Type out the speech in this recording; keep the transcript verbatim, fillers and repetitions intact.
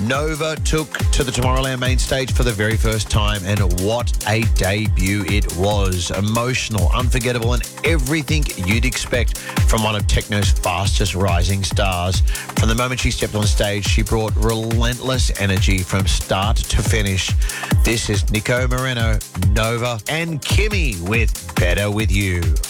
Nova took to the Tomorrowland main stage for the very first time, and what a debut it was. Emotional, unforgettable, and everything you'd expect from one of techno's fastest rising stars. From the moment she stepped on stage, she brought relentless energy from start to finish. This is Nico Moreno, Nova, and Kimmy with Better With You.